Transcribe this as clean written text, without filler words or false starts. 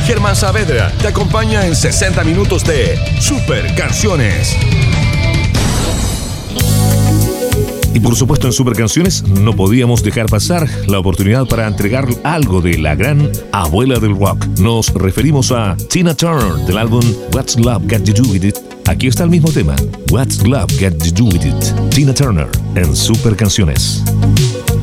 Germán Saavedra te acompaña en 60 minutos de Super Canciones. Y por supuesto en Super Canciones no podíamos dejar pasar la oportunidad para entregar algo de la gran abuela del rock. Nos referimos a Tina Turner del álbum What's Love Got to Do With It. Aquí está el mismo tema, What's Love Got to Do With It. Tina Turner en Super Canciones.